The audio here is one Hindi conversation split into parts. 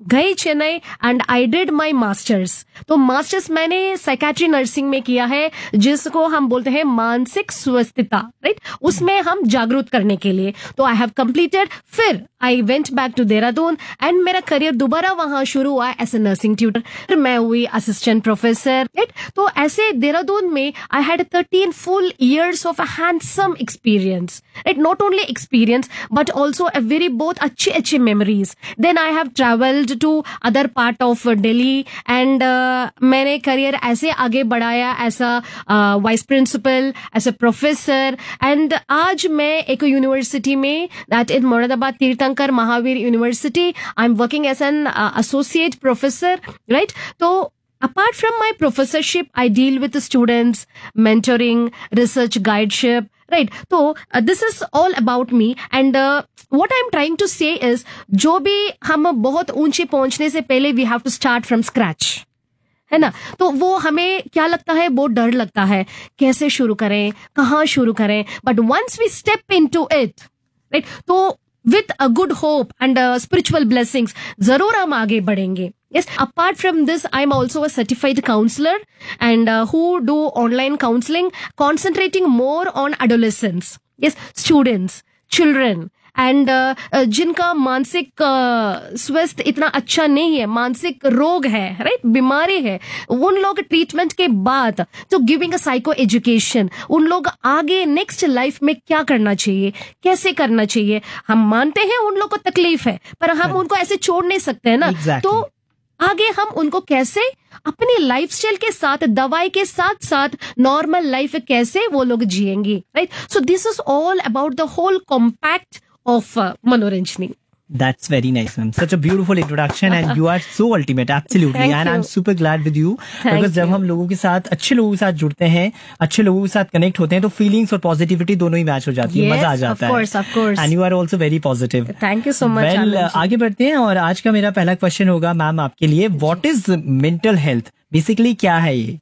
गई Chennai and I did my masters. तो मास्टर्स मैंने साइकेट्री नर्सिंग में किया है, जिसको हम बोलते हैं मानसिक स्वस्थता, राइट, उसमें हम जागरूक करने के लिए। तो आई हैव कंप्लीटेड, फिर I went back to Dehradun and मेरा करियर दोबारा वहां शुरू हुआ एज ए नर्सिंग ट्यूटर। फिर मैं हुई असिस्टेंट प्रोफेसर, राइट। तो ऐसे देहरादून में I had 13 full years of a handsome experience, right? Not only experience but also a very both अच्छे memories. Then I have traveled to other part of Delhi and मैंने career ऐसे आगे बढ़ाया as a vice principal, as a professor, and आज मैं एक university में, that in मोरादाबाद तीर्थंकर Mahavir University, I'm working as an associate professor, right? तो apart from my professorship, I deal with the students, mentoring, research guideship, right? So this is all about me, and what I'm trying to say is, जो भी हम बहुत ऊंचे पहुंचने से पहले we have to start from scratch, है ना? तो वो हमें क्या लगता है, बहुत डर लगता है, कैसे शुरू करें, कहाँ शुरू करें, but once we step into it, right? तो with a good hope and spiritual blessings, जरूर हम आगे बढ़ेंगे. Yes, apart from this, I'm also a certified counselor and who do online counseling, concentrating more on adolescents. Yes, students, children, and जिनका मानसिक स्वास्थ्य इतना अच्छा नहीं है, मानसिक रोग है, राइट, बीमारी है, उन लोग ट्रीटमेंट के बाद तो गिविंग अ साइको एजुकेशन, उन लोग आगे नेक्स्ट लाइफ में क्या करना चाहिए, कैसे करना चाहिए. हम मानते हैं उन लोग को तकलीफ है, पर हम उनको ऐसे छोड़ नहीं सकते हैं ना. तो आगे हम उनको कैसे अपनी लाइफस्टाइल के साथ, दवाई के साथ साथ नॉर्मल लाइफ कैसे वो लोग जिएंगे, right. So this is all about the whole compact of मनोरंजनी. That's very nice, ma'am. Such a beautiful introduction and you are so ultimate, absolutely. Thank and you. I'm super glad with you. Thank Because जब you. हम लोगों के साथ, अच्छे लोगों के साथ जुड़ते हैं, अच्छे लोगों के साथ कनेक्ट होते हैं, तो फीलिंग्स और पॉजिटिविटी दोनों ही मैच हो जाती है, Yes, मजा आ जाता of course, है. of course. And you are also very positive. Thank you so much. Well, Anand ji. आगे बढ़ते हैं और आज का मेरा पहला क्वेश्चन होगा मैम आपके लिए, what is mental health? Basically क्या है ये?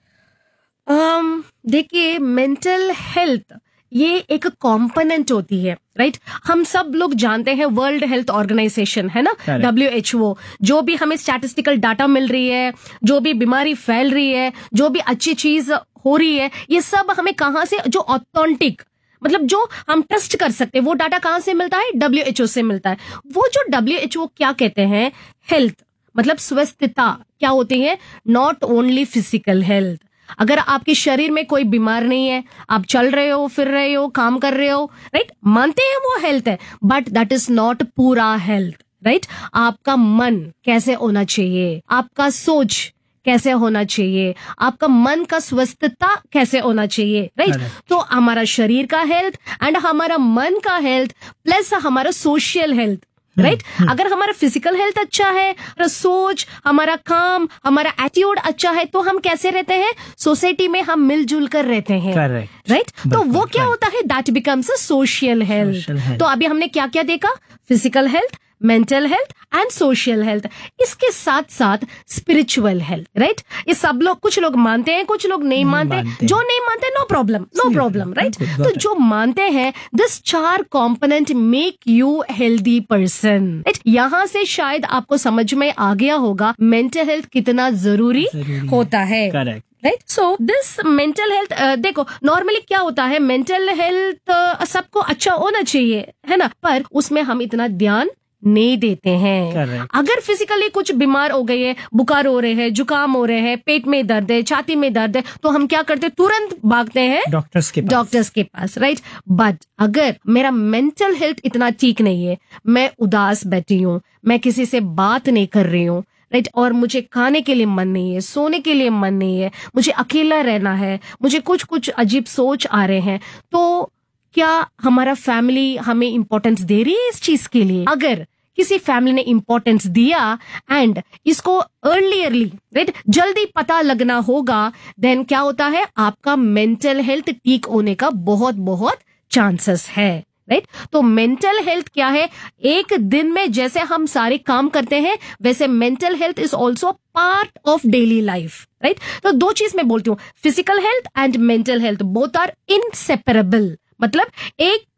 देखिए, मेंटल हेल्थ ये एक कंपोनेंट होती है, राइट. हम सब लोग जानते हैं वर्ल्ड हेल्थ ऑर्गेनाइजेशन है ना, WHO, जो भी हमें स्टैटिस्टिकल डाटा मिल रही है, जो भी बीमारी फैल रही है, जो भी अच्छी चीज हो रही है, ये सब हमें कहाँ से, जो ऑथेंटिक, मतलब जो हम ट्रस्ट कर सकते हैं, वो डाटा कहाँ से मिलता है? WHO से मिलता है. वो जो WHO क्या कहते हैं, हेल्थ मतलब स्वस्थता क्या होती है? Not only physical health. अगर आपके शरीर में कोई बीमार नहीं है, आप चल रहे हो, फिर रहे हो, काम कर रहे हो, राइट, मानते हैं वो हेल्थ है, बट दैट इज नॉट पूरा हेल्थ, राइट. आपका मन कैसे होना चाहिए, आपका सोच कैसे होना चाहिए, आपका मन का स्वस्थता कैसे होना चाहिए, राइट. तो हमारा शरीर का हेल्थ एंड हमारा मन का हेल्थ प्लस हमारा सोशल हेल्थ, राइट. अगर हमारा फिजिकल हेल्थ अच्छा है, हमारा सोच, हमारा काम, हमारा एटीट्यूड अच्छा है, तो हम कैसे रहते हैं? सोसाइटी में हम मिलजुल कर रहते हैं, राइट. तो वो क्या होता है? That becomes a social health. तो अभी हमने क्या क्या देखा? Physical health, mental health and social health. इसके साथ साथ स्पिरिचुअल हेल्थ, राइट. ये सब लोग, कुछ लोग मानते हैं, कुछ लोग नहीं मानते. जो नहीं मानते, नो प्रॉब्लम, राइट. तो जो मानते हैं, this 4 component make you healthy person, right. यहाँ से शायद आपको समझ में आ गया होगा मेंटल हेल्थ कितना जरूरी होता है. Correct. Right. So this mental health, देखो नॉर्मली क्या होता है, मेंटल हेल्थ सबको अच्छा होना चाहिए, है ना, पर उसमें हम इतना ध्यान नहीं देते हैं. Correct. अगर फिजिकली कुछ बीमार हो गए है, बुखार हो रहे हैं, जुकाम हो रहे हैं, पेट में दर्द है, छाती में दर्द है, तो हम क्या करते हैं? तुरंत भागते हैं डॉक्टर्स के पास, राइट. बट अगर मेरा मेंटल हेल्थ इतना ठीक नहीं है, मैं उदास बैठी हूँ, मैं किसी से बात नहीं कर रही हूँ, राइट, और मुझे खाने के लिए मन नहीं है, सोने के लिए मन नहीं है, मुझे अकेला रहना है, मुझे कुछ अजीब सोच आ रहे हैं, तो क्या हमारा फैमिली हमें इंपॉर्टेंस दे रही है इस चीज के लिए? अगर किसी फैमिली ने इंपॉर्टेंस दिया एंड इसको अर्लीअरली, राइट, जल्दी पता लगना होगा, देन क्या होता है? आपका मेंटल हेल्थ ठीक होने का बहुत बहुत चांसेस है, राइट. तो मेंटल हेल्थ क्या है? एक दिन में जैसे हम सारे काम करते हैं, वैसे mental health is also part of daily life, right. तो 2 चीज मैं बोलती हूँ, physical health and mental health both are inseparable. मतलब एक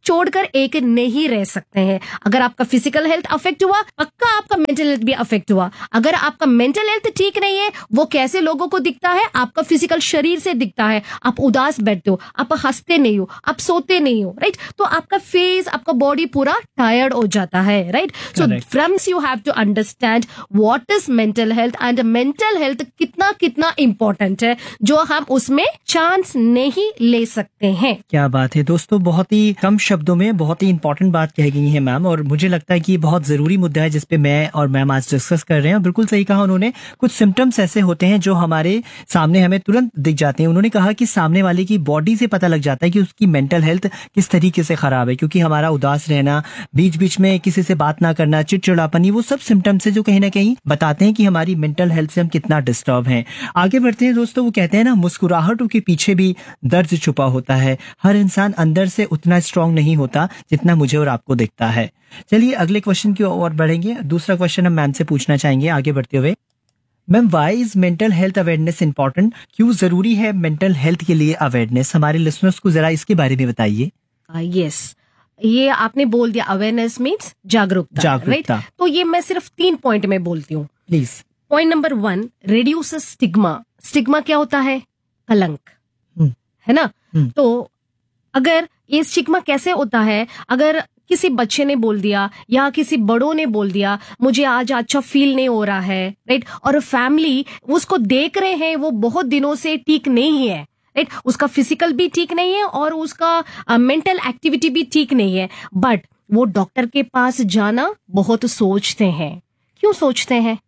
छोड़कर एक नहीं रह सकते हैं। अगर आपका फिजिकल हेल्थ अफेक्ट हुआ, पक्का आपका मेंटल हेल्थ भी अफेक्ट हुआ। अगर आपका मेंटल हेल्थ ठीक नहीं है, वो कैसे लोगों को दिखता है? आपका फिजिकल शरीर से दिखता है। आप उदास बैठते हो, आप हंसते नहीं हो, आप सोते नहीं हो, राइट? तो आपका फेस, आपका बॉडी पूरा टायर्ड हो जाता है, right? So Correct. Friends, you have to understand what is mental health and mental health कितना कितना इंपॉर्टेंट है, जो हम उसमें चांस नहीं ले सकते हैं। क्या बात है दोस्तों, बहुत ही कम शब्दों में बहुत ही इंपॉर्टेंट बात कह गई है मैम, और मुझे लगता है कि ये बहुत जरूरी मुद्दा है जिसपे मैं और मैम आज डिस्कस कर रहे हैं। बिल्कुल सही कहा उन्होंने। कुछ सिम्टम्स ऐसे होते हैं जो हमारे सामने हमें तुरंत दिख जाते हैं। उन्होंने कहा कि सामने वाले की बॉडी से पता लग जाता है कि उसकी मेंटल हेल्थ किस तरीके से खराब है, क्योंकि हमारा उदास रहना, बीच बीच में किसी से बात ना करना, चिड़चिड़ापन, वो सब सिम्टम्स है जो कहीं ना कहीं बताते हैं कि हमारी मेंटल हेल्थ से हम कितना डिस्टर्ब हैं। आगे बढ़ते हैं दोस्तों। वो कहते हैं ना, मुस्कुराहटों के पीछे भी दर्द छुपा होता है। हर इंसान अंदर से उतना स्ट्रांग नहीं होता जितना मुझे और आपको दिखता है। चलिए अगले क्वेश्चन की ओर बढ़ेंगे। दूसरा क्वेश्चन हम मैम से पूछना चाहेंगे आगे बढ़ते हुए। Ma'am, why is mental health awareness important? क्यों जरूरी है मेंटल हेल्थ के लिए अवेयरनेस? हमारे लिसनर्स को जरा इसके बारे में बताइए। यस, ये आपने बोल दिया, अवेयरनेस मीन्स जागरूकता, राइट? तो ये मैं सिर्फ 3 पॉइंट में बोलती हूँ। Please. Point number 1, reduce stigma. Stigma क्या होता है? कलंक, है ना? तो अगर ये स्टिग्मा कैसे होता है? अगर किसी बच्चे ने बोल दिया या किसी बड़ों ने बोल दिया, मुझे आज अच्छा फील नहीं हो रहा है, राइट? और फैमिली उसको देख रहे हैं, वो बहुत दिनों से ठीक नहीं है, राइट? उसका फिजिकल भी ठीक नहीं है और उसका मेंटल एक्टिविटी भी ठीक नहीं है, बट वो डॉक्टर के पास जाना बहुत सोचते हैं। क्यों सोचते हैं?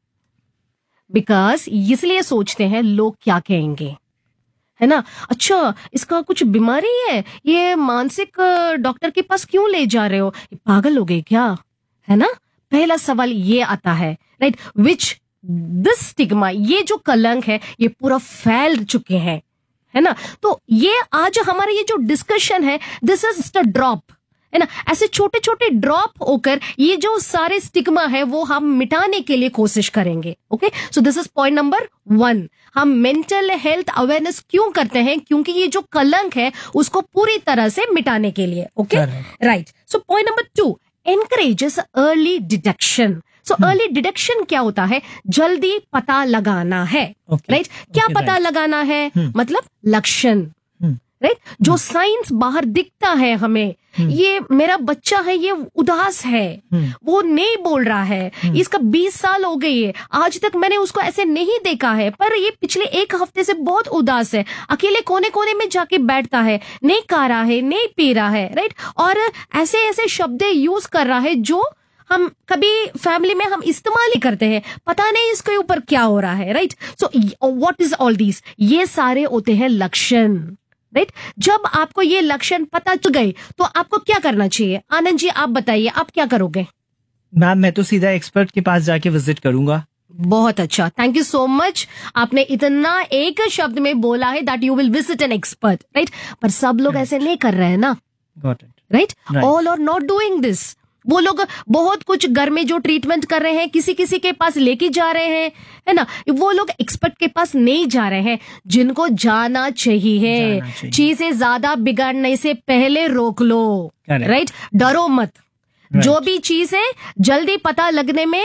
बिकॉज इसलिए सोचते हैं लोग क्या कहेंगे, है ना? अच्छा, इसका कुछ बीमारी है, ये मानसिक डॉक्टर के पास क्यों ले जा रहे हो? ये पागल हो गए क्या? है ना? पहला सवाल ये आता है, राइट? विच दिस स्टिग्मा, ये जो कलंक है, ये पूरा फैल चुके हैं, है ना? तो ये आज हमारा ये जो डिस्कशन है, this is just a drop, है ना? ऐसे छोटे छोटे ड्रॉप होकर ये जो सारे स्टिग्मा है वो हम मिटाने के लिए कोशिश करेंगे। Okay, so this is point number 1। हम मेंटल हेल्थ अवेयरनेस क्यों करते हैं? क्योंकि ये जो कलंक है उसको पूरी तरह से मिटाने के लिए। Okay, right. So point number 2, encourages early detection. So early detection क्या होता है? जल्दी पता लगाना है, राइट? क्या पता लगाना है? मतलब लक्षण, राइट? जो साइंस बाहर दिखता है हमें, ये मेरा बच्चा है, ये उदास है, वो नहीं बोल रहा है, इसका 20 साल हो गई है, आज तक मैंने उसको ऐसे नहीं देखा है, पर ये पिछले 1 हफ्ते से बहुत उदास है, अकेले कोने कोने में जाके बैठता है, नहीं खा रहा है, नहीं पी रहा है, राइट? और ऐसे ऐसे शब्द यूज कर रहा है जो हम कभी फैमिली में हम इस्तेमाल ही करते हैं, पता नहीं इसके ऊपर क्या हो रहा है, right? So what is all this? ये सारे होते हैं लक्षण, राइट? जब आपको ये लक्षण पता चल गए तो आपको क्या करना चाहिए? आनंद जी, आप बताइए, आप क्या करोगे? मैम, मैं तो सीधा एक्सपर्ट के पास जाके विजिट करूंगा। बहुत अच्छा, थैंक यू सो मच। आपने इतना एक शब्द में बोला है that you will visit an expert, right? पर सब लोग ऐसे नहीं कर रहे हैं ना, right? All are not doing this. वो लोग बहुत कुछ घर में जो ट्रीटमेंट कर रहे हैं, किसी किसी के पास लेके जा रहे हैं, है ना? वो लोग एक्सपर्ट के पास नहीं जा रहे हैं, जिनको जाना चाहिए। चीजें ज्यादा बिगड़ने से पहले रोक लो, राइट? डरो मत। जो भी चीज है जल्दी पता लगने में,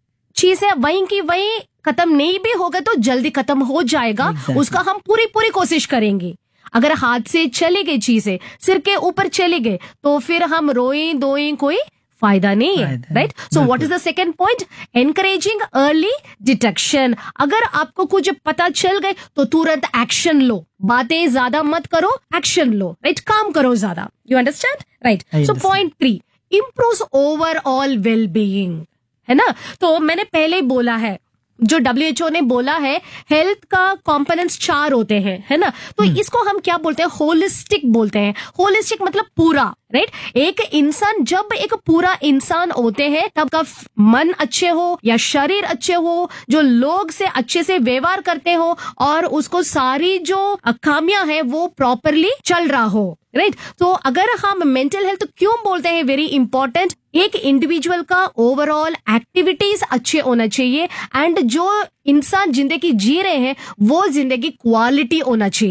चीजें वहीं की वहीं खत्म नहीं भी होगा तो जल्दी खत्म हो जाएगा, उसका हम पूरी कोशिश करेंगे। अगर हाथ से चली गई चीजें, सिर के ऊपर चली गई, तो फिर हम रोई धोई कोई फायदा नहीं है, right? So what is the second point? Encouraging early detection. अगर आपको कुछ पता चल गए तो तुरंत एक्शन लो, बातें ज्यादा मत करो, एक्शन लो, राइट? काम करो ज्यादा। You understand, right? So point 3, improve overall well being, है ना? तो मैंने पहले ही बोला है, जो WHO ने बोला है, हेल्थ का कंपोनेंट्स 4 होते हैं, है ना? तो इसको हम क्या बोलते हैं? होलिस्टिक बोलते हैं। होलिस्टिक मतलब पूरा, राइट? एक इंसान, जब एक पूरा इंसान होते हैं, तब का मन अच्छे हो या शरीर अच्छे हो, जो लोग से अच्छे से व्यवहार करते हो और उसको सारी जो खामियां हैं वो प्रॉपरली चल रहा हो, राइट? तो अगर हम मेंटल हेल्थ क्यों बोलते हैं वेरी इंपॉर्टेंट, एक इंडिविजुअल का ओवरऑल एक्टिविटीज अच्छे होना चाहिए एंड जो इंसान जिंदगी जी रहे हैं वो जिंदगी क्वालिटी होना चाहिए,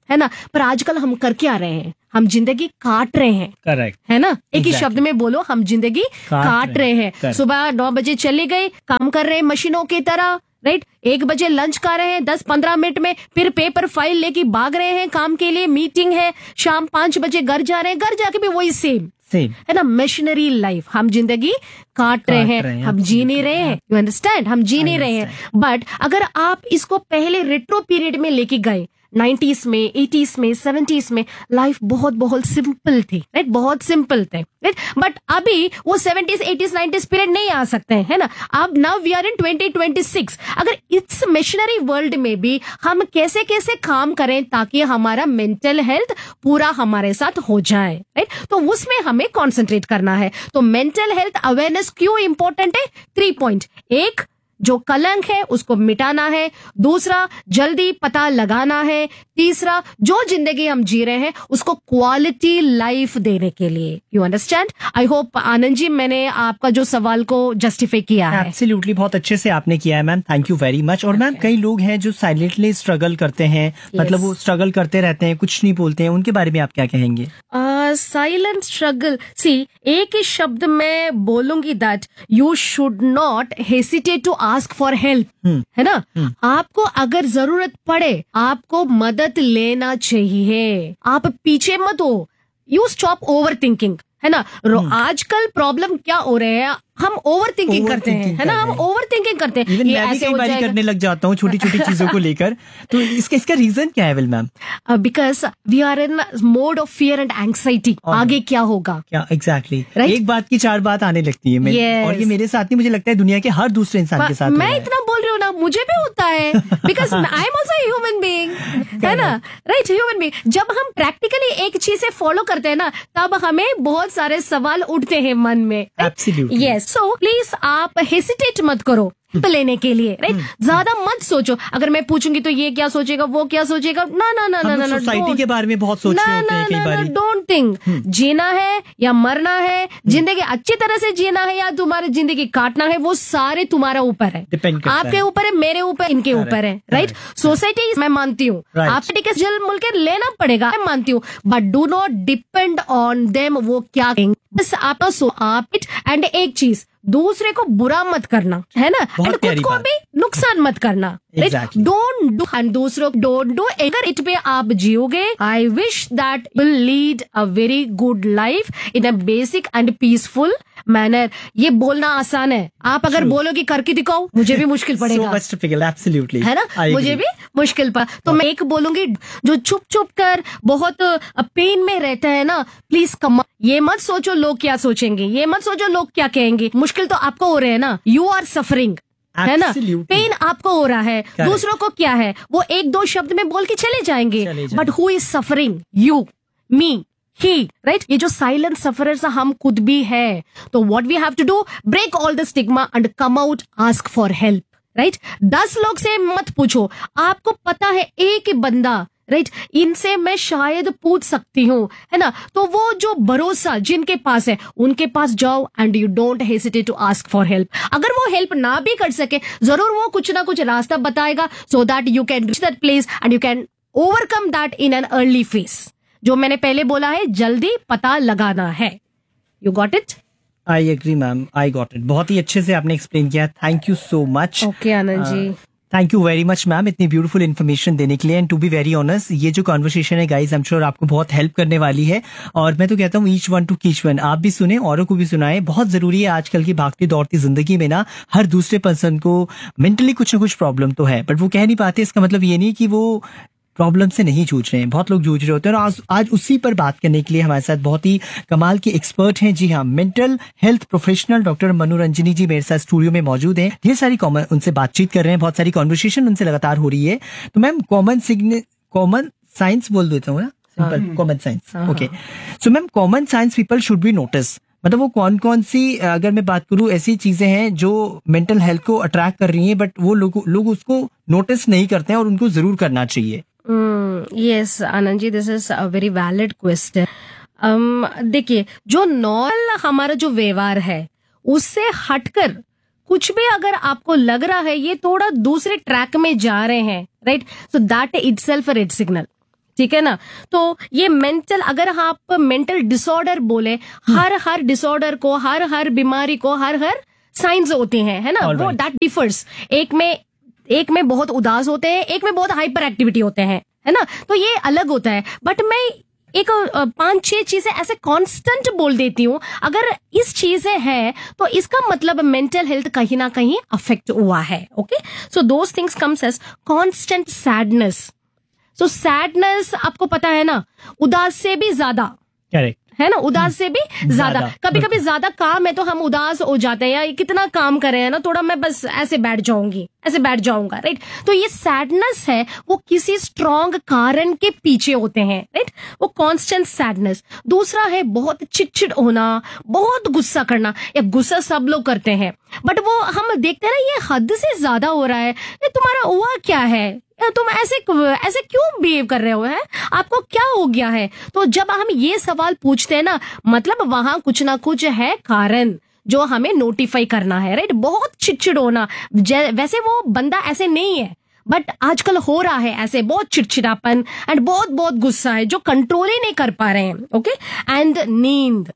है ना, पर आजकल हम कर क्या रहे हैं, हम जिंदगी काट रहे हैं, करेक्ट, है ना, एक ही Exactly. शब्द में बोलो, हम जिंदगी काट रहे हैं। Correct. सुबह 9 बजे चले गए, काम कर रहे हैं मशीनों की तरह, राइट, 1 बजे लंच कर रहे हैं, 10-15 मिनट में फिर पेपर फाइल लेके भाग रहे हैं काम के लिए, मीटिंग है, शाम 5 बजे घर जा रहे हैं, घर जाके भी वही सेम, है ना, मशीनरी लाइफ, हम जिंदगी काट रहे हैं, हम जी नहीं रहे हैं, यू अंडरस्टैंड, हम जी नहीं रहे हैं। बट अगर आप इसको पहले रेट्रो पीरियड में लेके गए, 90s में, 80s में, 70s में, लाइफ बहुत बहुत सिंपल थी, राइट, बहुत सिंपल थे, राइट, बट अभी वो 70s 80s 90s पीरियड नहीं आ सकते हैं, है ना। अब नाउ वी आर इन 2026। अगर इस मशीनरी वर्ल्ड में भी हम कैसे कैसे काम करें ताकि हमारा मेंटल हेल्थ पूरा हमारे साथ हो जाए, राइट, तो उसमें हमें कॉन्सेंट्रेट करना है। तो मेंटल हेल्थ अवेयरनेस क्यों इंपॉर्टेंट है? 3 पॉइंट। एक, जो कलंक है उसको मिटाना है, दूसरा जल्दी पता लगाना है, तीसरा जो जिंदगी हम जी रहे हैं उसको क्वालिटी लाइफ देने के लिए। You understand? I hope Anand ji मैंने आपका जो सवाल को जस्टिफाई किया है। एब्सोल्युटली, बहुत अच्छे से आपने किया है ma'am, thank you very much. और मैम कई लोग हैं जो साइलेंटली स्ट्रगल करते हैं, मतलब वो स्ट्रगल करते रहते हैं, कुछ नहीं बोलते हैं, उनके बारे में आप क्या कहेंगे? साइलेंट स्ट्रगल, सी, एक ही शब्द में बोलूंगी that you should not hesitate to ask for help, है ना। आपको अगर जरूरत पड़े आपको मदद लेना चाहिए, आप पीछे मत हो, यू स्टॉप ओवर थिंकिंग, है ना। आजकल प्रॉब्लम क्या हो रहे हैं, हम ओवर थिंकिंग करते हैं, है ना, हम ओवर थिंकिंग करते हैं। ये मैं भी कई बार करने लग जाता हूँ छोटी छोटी चीजों को लेकर, तो इसका रीजन क्या है will ma'am? Because we are in mode of fear and anxiety, आगे क्या होगा, क्या एग्जैक्टली Right? एक बात की 4 बात आने लगती है Yes. और ये मेरे साथ नहीं, मुझे लगता है दुनिया के हर दूसरे इंसान के साथ हो मैं रहा है। इतना बोल रही हूँ ना, मुझे भी होता है, because I am also human being, है ना, राइट, ह्यूमन बीइंग। जब हम प्रैक्टिकली एक चीज से फॉलो करते हैं ना, तब हमें बहुत सारे सवाल उठते हैं मन में। Absolutely. यस, सो प्लीज आप हेसिटेट मत करो तो लेने के लिए, राइट, ज्यादा मत सोचो। अगर मैं पूछूंगी तो ये क्या सोचेगा, वो क्या सोचेगा, ना ना ना हम ना लोग ना, सोसाइटी के बारे में बहुत सोच रहे होते हैं कई बार। डोंट थिंक, जीना है या मरना है, जिंदगी अच्छी तरह से जीना है या तुम्हारी जिंदगी काटना है, वो सारे तुम्हारा ऊपर है, Depend करता आपके है। ऊपर है, मेरे ऊपर, इनके ऊपर है, राइट। सोसाइटी मैं मानती हूँ, Right. आप टिकट जल मुल के लेना पड़ेगा, मैं मानती हूँ, but do not depend on them, वो क्या कहेंगे, बस आपका सो आप इट। एंड एक चीज, दूसरे को बुरा मत करना, है ना, बहुत एंड खुद प्यारी को बात। भी नुकसान मत करना, Exactly. डोंट डू, एंड दूसरों डोंट डू। अगर इट पे आप जियोगे, I wish that will lead a very good life in a basic and peaceful manner. ये बोलना आसान है, आप अगर बोलोगे करके दिखाओ, मुझे भी मुश्किल So पड़ेगा, much difficult, absolutely. है ना, I मुझे agree. भी मुश्किल पड़ा। तो मैं एक बोलूंगी, जो चुप चुप कर बहुत पेन में रहता है ना, प्लीज कम, ये मत सोचो लोग क्या सोचेंगे, ये मत सोचो लोग क्या कहेंगे, मुश्किल तो आपको हो रहे है ना, यू आर सफरिंग, है ना, Absolutely. पेन आपको हो रहा है, Correct. दूसरों को क्या है, वो 1-2 शब्द में बोल के चले जाएंगे, चले जाएंगे। But who is suffering? You, me, he, right. ये जो साइलेंट सफरर्स हम खुद भी है। तो what we have to do, break all the stigma and come out, ask for help, right. 10 लोग से मत पूछो, आपको पता है एक ही बंदा, राइट, इनसे मैं शायद पूछ सकती हूँ, है ना, तो वो जो भरोसा जिनके पास है उनके पास जाओ, and you don't hesitate to ask for help. अगर वो हेल्प ना भी कर सके, जरूर वो कुछ ना कुछ रास्ता बताएगा, so that you can reach that place and you can overcome that in an early phase. जो मैंने पहले बोला है, जल्दी पता लगाना है। You got it? I agree ma'am, I got it. बहुत ही अच्छे से आपने एक्सप्लेन किया, thank you so much. Okay Anand ji, thank you very much ma'am, इतनी ब्यूटीफुल इन्फॉर्मेशन देने के लिए। And to be very honest, ये जो कॉन्वर्सेशन है गाइज, आई एम श्योर आपको बहुत हेल्प करने वाली है। और मैं तो कहता हूँ ईच वन टू कीच वन, आप भी सुने, औरों को भी सुनाएं। बहुत जरूरी है आजकल की भागती दौड़ती जिंदगी में ना, हर दूसरे पर्सन को मेंटली कुछ ना कुछ प्रॉब्लम तो है, बट वो कह नहीं पाते। इसका मतलब ये नहीं कि वो प्रॉब्लम से नहीं जूझ रहे हैं, बहुत लोग जूझ रहे होते हैं। और आज उसी पर बात करने के लिए हमारे साथ बहुत ही कमाल के एक्सपर्ट हैं। जी हाँ, मेंटल हेल्थ प्रोफेशनल डॉक्टर मनोरंजनी जी मेरे साथ स्टूडियो में मौजूद हैं। ढेर सारी उनसे बातचीत कर रहे हैं, बहुत सारी कॉन्वर्सेशन उनसे लगातार हो रही है। तो मैम कॉमन साइंस बोल देता हूँ ना, simple common science, okay. So ma'am, common science people should be notice, मतलब वो कौन कौन सी, अगर मैं बात करूं, ऐसी चीजें हैं जो मेंटल हेल्थ को अट्रैक्ट कर रही हैं, बट वो लोग उसको नोटिस नहीं करते हैं और उनको जरूर करना चाहिए। Yes Anand ji, this is a very valid question. देखिए, जो नॉर्मल हमारा जो व्यवहार है उससे हटकर कुछ भी अगर आपको लग रहा है ये थोड़ा दूसरे ट्रैक में जा रहे हैं, right, so that itself a red signal. ठीक है ना। तो ये मेंटल, अगर आप मेंटल डिसऑर्डर बोले, हर डिसऑर्डर को, हर बीमारी को हर साइंस होते हैं, है ना। All वो right. दैट डिफर्स, एक में बहुत उदास होते हैं, एक में बहुत हाइपर एक्टिविटी होते हैं, है ना। तो ये अलग होता है। बट मैं एक 5-6 चीजें ऐसे कांस्टेंट बोल देती हूँ। अगर इस चीजें है तो इसका मतलब मेंटल हेल्थ कहीं ना कहीं अफेक्ट हुआ है। Okay, so those things comes as constant sadness. So sadness आपको पता है ना, उदास से भी ज्यादा, करेक्ट है ना, उदास से भी ज्यादा। कभी कभी ज्यादा काम है तो हम उदास हो जाते हैं, या कितना काम कर रहे हैं ना, थोड़ा मैं बस ऐसे बैठ जाऊंगा, राइट। तो ये सैडनेस है, वो किसी स्ट्रॉन्ग कारण के पीछे होते हैं, राइट, वो कांस्टेंट सैडनेस। दूसरा है बहुत चिड़चिड़ होना, बहुत गुस्सा करना। या गुस्सा सब लोग करते हैं, बट वो हम देखते हैं ना, ये हद से ज्यादा हो रहा है। ये तुम्हारा हुआ क्या है, तुम ऐसे क्यों बिहेव कर रहे हो, है आपको क्या हो गया है। तो जब हम ये सवाल पूछते हैं ना, मतलब वहां कुछ ना कुछ है कारण जो हमें नोटिफाई करना है, राइट। बहुत चिड़चिड़ होना, वैसे वो बंदा ऐसे नहीं है, बट आजकल हो रहा है ऐसे, बहुत चिड़चिड़ापन एंड बहुत गुस्सा है जो कंट्रोल ही नहीं कर पा रहे हैं। ओके, एंड नींद,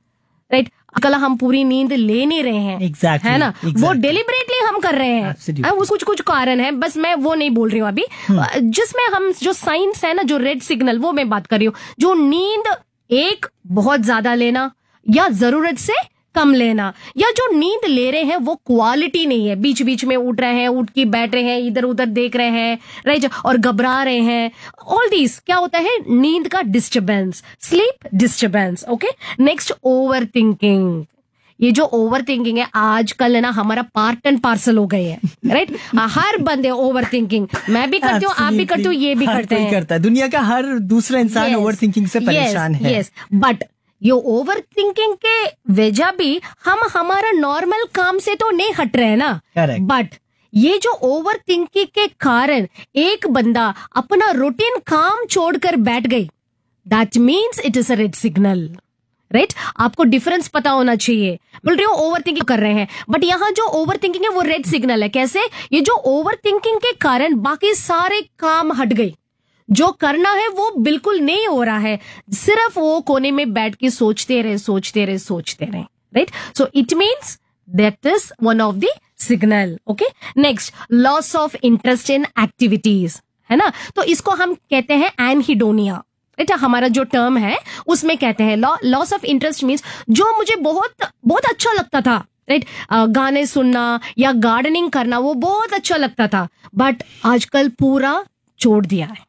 राइट। कल हम पूरी नींद ले नहीं रहे हैं, Exactly, है ना, exactly. वो डेलिबरेटली हम कर रहे हैं। Absolutely. कुछ कारण है, बस मैं वो नहीं बोल रही हूँ अभी। जिसमें हम जो साइंस है ना, जो रेड सिग्नल, वो मैं बात कर रही हूँ। जो नींद एक बहुत ज्यादा लेना या जरूरत से कम लेना, या जो नींद ले रहे हैं वो क्वालिटी नहीं है, बीच बीच में उठ रहे हैं, उठ के बैठ रहे हैं, इधर उधर देख रहे हैं, राइट, और घबरा रहे हैं। ऑल दिस क्या होता है, नींद का disturbance, sleep disturbance. Okay, next over thinking. ये जो ओवर थिंकिंग है आजकल है ना, हमारा पार्ट एंड पार्सल हो गए हैं, राइट। हर बंदे ओवर थिंकिंग, मैं भी करती हूँ, आप भी करते हो, ये भी करते हैं, करता है। दुनिया का हर दूसरा इंसान ओवर थिंकिंग से परेशान है। यस, बट ये ओवर थिंकिंग के वजह भी हम हमारा नॉर्मल काम से तो नहीं हट रहे ना, Correct. बट ये जो ओवर थिंकिंग के कारण एक बंदा अपना रूटीन काम छोड़कर बैठ गई, that means it is a red signal, right. आपको डिफरेंस पता होना चाहिए। बोल रही हो ओवर थिंकिंग कर रहे हैं, बट यहाँ जो ओवर थिंकिंग है वो रेड सिग्नल है। कैसे, ये जो ओवर थिंकिंग के कारण बाकी सारे काम हट गई, जो करना है वो बिल्कुल नहीं हो रहा है, सिर्फ वो कोने में बैठ के सोचते रहे, right. So it means that is one of the signal. Okay, next, loss of interest in activities, है ना। तो इसको हम कहते हैं एनहिडोनिया, राइट। हमारा जो टर्म है उसमें कहते हैं लॉस ऑफ इंटरेस्ट मीन्स जो मुझे बहुत अच्छा लगता था, राइट, गाने सुनना या गार्डनिंग करना, वो बहुत अच्छा लगता था, बट आजकल पूरा छोड़ दिया है।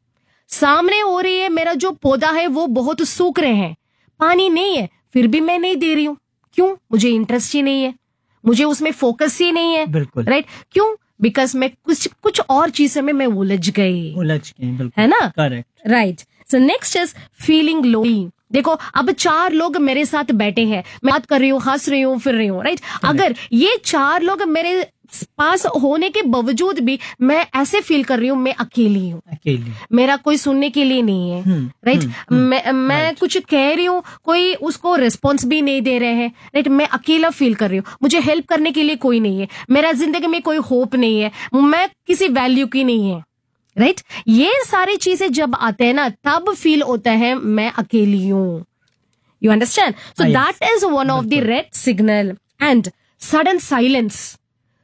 सामने हो रही है, मेरा जो पौधा है वो बहुत सूख रहे हैं, पानी नहीं है, फिर भी मैं नहीं दे रही हूँ। क्यों, मुझे इंटरेस्ट ही नहीं है, मुझे उसमें फोकस ही नहीं है, बिल्कुल, राइट। क्यों, बिकॉज मैं कुछ और चीजों में मैं उलझ गई, बिल्कुल, है ना, correct, right. So next is feeling lonely. देखो, अब 4 लोग मेरे साथ बैठे हैं, मैं बात कर रही हूँ, हंस रही हूँ, फिर रही हूँ, राइट। अगर ये 4 लोग मेरे पास होने के बावजूद भी मैं ऐसे फील कर रही हूँ, मैं अकेली हूँ, मेरा कोई सुनने के लिए नहीं है, राइट। मैं कुछ कह रही हूँ, कोई उसको रिस्पॉन्स भी नहीं दे रहे हैं, राइट। मैं अकेला फील कर रही हूँ, मुझे हेल्प करने के लिए कोई नहीं है, मेरा जिंदगी में कोई होप नहीं है, मैं किसी वैल्यू की नहीं है, राइट। ये सारी चीजें जब आते हैं ना, तब फील होता है मैं अकेली हूँ। You understand? So that is one of the red signal. And sudden silence.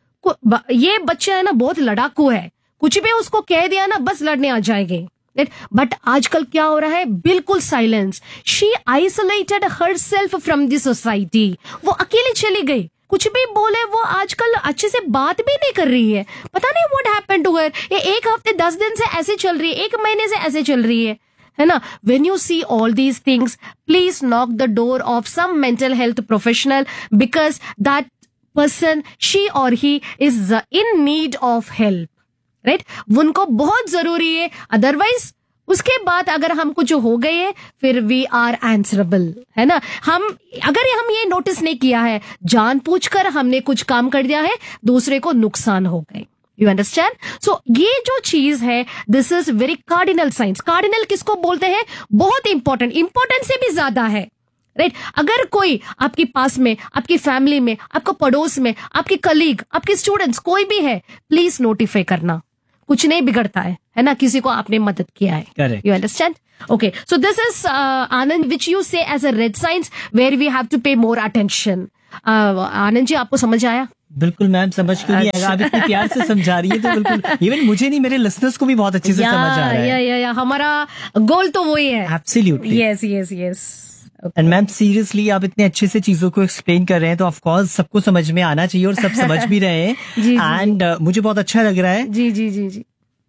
ये बच्चा है ना, बहुत लड़ाकू है, कुछ भी उसको कह दिया ना, बस लड़ने आ जाएंगे, बट आजकल क्या हो रहा है, बिल्कुल silence. She isolated herself from the society. वो अकेली चली गई, कुछ भी बोले वो आजकल अच्छे से बात भी नहीं कर रही है, पता नहीं व्हाट हैपेंड टू हर। ये 1 हफ्ते 10 दिन से ऐसे चल रही है, 1 महीने से ऐसे चल रही है ना। When you see all these things, please knock the door of some mental health professional, because that person, she or he is in need of help, right? उनको बहुत जरूरी है, अदरवाइज उसके बाद अगर हम कुछ हो गए फिर वी आर आंसरेबल, है ना। अगर हम ये नोटिस नहीं किया है, जानबूझकर हमने कुछ काम कर दिया है, दूसरे को नुकसान हो गए। You understand? सो ये जो चीज है, this is very cardinal science. Cardinal किसको बोलते हैं? बहुत इंपॉर्टेंट से भी ज्यादा है, राइट। अगर कोई आपके पास में, आपकी फैमिली में, आपको पड़ोस में, आपके कलीग, आपके स्टूडेंट्स कोई भी है, प्लीज नोटिफाई करना। कुछ नहीं बिगड़ता है ना, किसी को आपने मदद किया है. Correct. You understand? Okay, so this is Anand, which you say as a red signs where we have to pay more attention. Anand ji, आपको समझ आया? बिल्कुल मैम, समझ क्यों नहीं आएगा, आप इतने प्यार से समझा रही है तो बिल्कुल, इवन मुझे नहीं, मेरे लिसनर्स को भी बहुत अच्छे से समझ आ रहा है. या हमारा गोल तो वही है. Absolutely. Yes. And ma'am seriously आप इतने अच्छे से चीजों को एक्सप्लेन कर रहे हैं तो ऑफ कोर्स सबको समझ में आना चाहिए और सब समझ भी रहे हैं. एंड मुझे बहुत अच्छा लग रहा है. जी.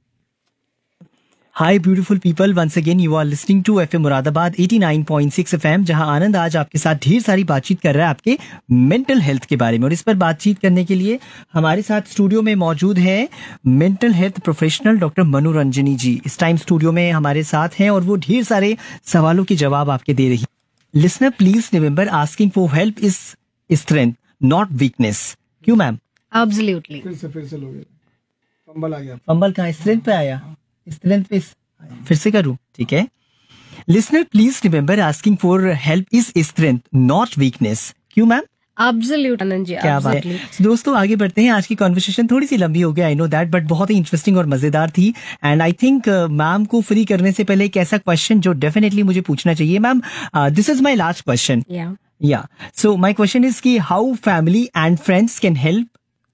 High beautiful people, once again you are listening to FM Moradabad 89.6 FM, जहां आनंद आज आपके साथ ढेर सारी बातचीत कर रहा है आपके मेंटल हेल्थ के बारे में. और इस पर बातचीत करने के लिए हमारे साथ स्टूडियो में मौजूद है मेंटल हेल्थ प्रोफेशनल डॉक्टर मनोरंजनी जी. इस टाइम स्टूडियो में हमारे साथ हैं और वो ढेर सारे सवालों के जवाब आपके दे रही. Listener please remember, asking for help is strength not weakness. क्यों मैम? एब्सोल्युटली. फिर से लोगे, फंबल आ गया. फंबल कहाँ? स्ट्रेंथ पे आया. स्ट्रेंथ पे फिर से करूं? ठीक है. Listener please remember, asking for help is strength not weakness. क्यों मैम? एब्सोल्यूट आनंद जी, क्या बात है. दोस्तों आगे बढ़ते हैं. आज की कॉन्वर्सेशन थोड़ी सी लंबी हो गया, आई नो दैट, बट बहुत ही इंटरेस्टिंग और मजेदार थी. एंड आई थिंक मैम को फ्री करने से पहले एक ऐसा क्वेश्चन जो डेफिनेटली मुझे पूछना चाहिए. Ma'am, this is my last question. या सो माई क्वेश्चन इज कि how family and friends can help.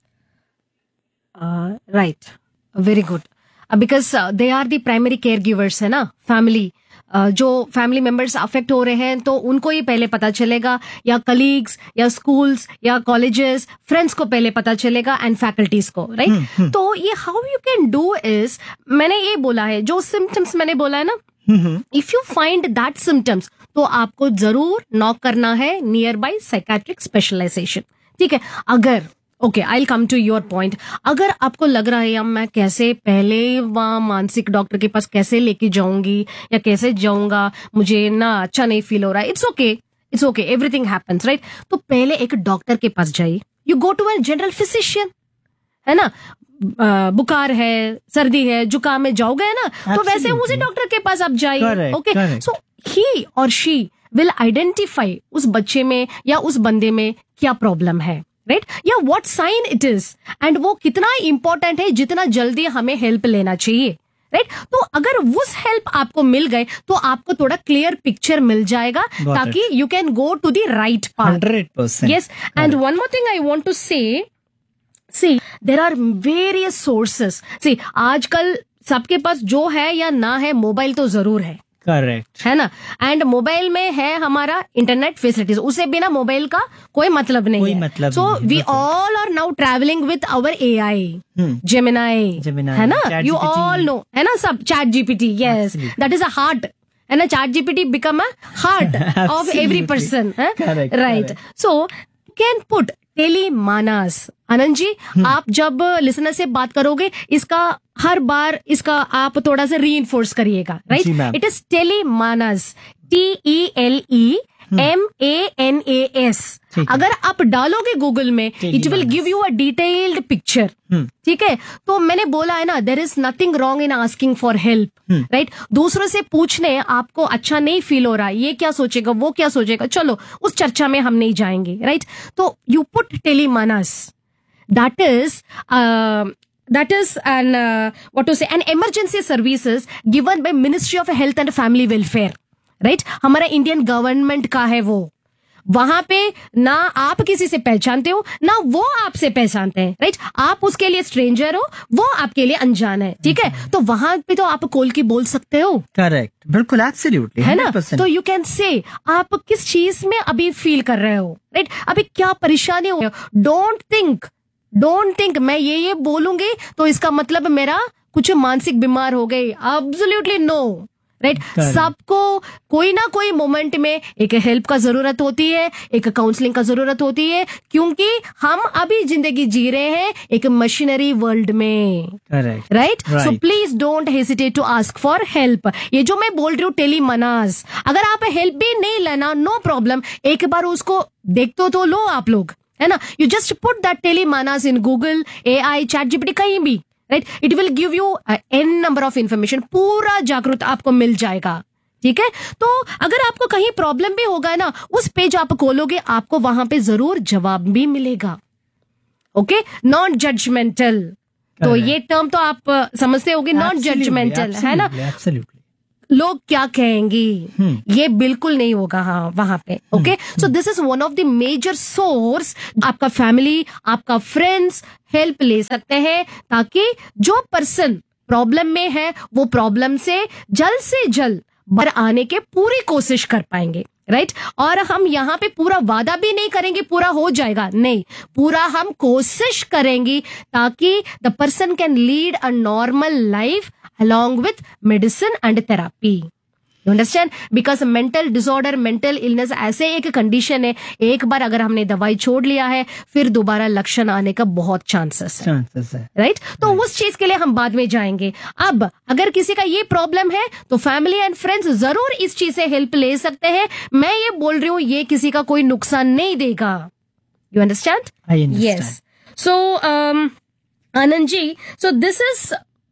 Right, very good. Because they are the primary care givers है ना. फैमिली, जो फैमिली मेंबर्स अफेक्ट हो रहे हैं तो उनको ही पहले पता चलेगा, या कलीग्स या स्कूल्स या कॉलेजेस, फ्रेंड्स को पहले पता चलेगा, एंड फैकल्टीज को, राइट. तो ये how you can do is, मैंने ये बोला है, जो सिम्टम्स मैंने बोला है ना, if you find that symptoms तो आपको जरूर नॉक करना है नियर बाय साइकेट्रिक स्पेशलाइजेशन. ठीक है. अगर okay, I will come to your point. अगर आपको लग रहा है यार मैं कैसे पहले वहां मानसिक डॉक्टर के पास कैसे लेके जाऊंगी या कैसे जाऊंगा, मुझे ना अच्छा नहीं फील हो रहा है, it's okay, everything happens, right. तो पहले एक डॉक्टर के पास जाइए. You go to a general physician, है ना. बुखार है, सर्दी है, जुकाम है, जाओगे ना, तो वैसे उसी डॉक्टर के पास आप जाइए. ओके, सो ही और शी विल आइडेंटिफाई उस बच्चे में या उस बंदे में क्या प्रॉब्लम है, राइट, या what sign it is, and वो कितना इंपॉर्टेंट है, जितना जल्दी हमें हेल्प लेना चाहिए, राइट. तो अगर उस हेल्प आपको मिल गए तो आपको थोड़ा क्लियर पिक्चर मिल जाएगा, ताकि you can go to the right path. 100%. Yes. And one more thing I want to से, सी देयर आर वेरियस सोर्सेस. सी आजकल सबके पास जो है या ना है, मोबाइल तो जरूर है. करेक्ट, है ना. एंड मोबाइल में है हमारा इंटरनेट फैसिलिटीज, उसे बिना मोबाइल का कोई मतलब नहीं है. So we all are now travelling with our AI, Gemini, है ना. यू ऑल नो, है ना, सब. Chat GPT, yes, that is a heart, है ना. Chat GPT become a heart of every person, right. So can put Tele-MANAS. Anand ji, आप जब लिसनर से बात करोगे, इसका हर बार इसका आप थोड़ा सा रीइंफोर्स करिएगा, right. It is Tele-MANAS, TELEMANAS. अगर आप डालोगे गूगल में, it will give you a detailed picture. ठीक है. तो मैंने बोला है ना, there is nothing wrong in asking for help, right. दूसरों से पूछने आपको अच्छा नहीं फील हो रहा, ये क्या सोचेगा, वो क्या सोचेगा, चलो उस चर्चा में हम नहीं जाएंगे, राइट. तो you put Tele-MANAS, that is an what to say, an emergency services given by Ministry of Health and Family Welfare, right. हमारा इंडियन गवर्नमेंट का है वो. वहां पे ना आप किसी से पहचानते हो, ना वो आपसे पहचानते हैं, राइट. आप उसके लिए स्ट्रेंजर हो, वो आपके लिए अनजान है, ठीक है. तो वहां पे तो आप खोल के बोल सकते हो. करेक्ट, बिल्कुल, एब्सोल्युटली, है ना. तो यू कैन से आप किस चीज में अभी फील कर रहे हो, राइट. अभी क्या परेशानी हो. डोंट थिंक मैं ये बोलूंगी तो इसका मतलब मेरा कुछ मानसिक बीमार हो गई. Absolutely no, right. सबको कोई ना कोई मोमेंट में एक हेल्प का जरूरत होती है, एक काउंसलिंग का जरूरत होती है, क्योंकि हम अभी जिंदगी जी रहे हैं एक मशीनरी वर्ल्ड में, right. So please don't hesitate to ask for help. ये जो मैं बोल रही हूँ टेलीमानस, अगर आप हेल्प भी नहीं लेना, नो प्रॉब्लम, एक बार उसको देख तो लो आप लोग, है ना. You just put that Tele-MANAS in Google, AI, chat GPT, कहीं भी, right. It will give you n number of information, पूरा जागरूक आपको मिल जाएगा, ठीक है. तो अगर आपको कहीं प्रॉब्लम भी होगा ना, उस पेज आप खोलोगे, आपको वहां पे जरूर जवाब भी मिलेगा. ओके, नॉन जजमेंटल, तो Correct. ये टर्म तो आप समझते होगे, नॉट Absolutely, जजमेंटल, है ना? absolutely, absolutely. लोग क्या कहेंगे, ये बिल्कुल नहीं होगा हाँ वहां पे. Okay, so this is one of the major source. आपका फैमिली, आपका फ्रेंड्स हेल्प ले सकते हैं, ताकि जो पर्सन प्रॉब्लम में है वो प्रॉब्लम से जल्द बाहर आने के पूरी कोशिश कर पाएंगे, राइट? और हम यहाँ पे पूरा वादा भी नहीं करेंगे पूरा हो जाएगा, नहीं, पूरा हम कोशिश करेंगे ताकि the person can lead a normal life along with medicine and therapy. You understand? Because mental disorder, mental illness ऐसे एक कंडीशन है, एक बार अगर हमने दवाई छोड़ लिया है फिर दोबारा लक्षण आने का बहुत चांसेस है, राइट? तो उस चीज के लिए हम बाद में जाएंगे. अब अगर किसी का ये प्रॉब्लम है तो फैमिली एंड फ्रेंड्स जरूर इस चीज से हेल्प ले सकते हैं. मैं ये बोल रही हूँ, ये किसी का कोई नुकसान नहीं देगा. You understand? I understand. Yes. So Anand ji, so this is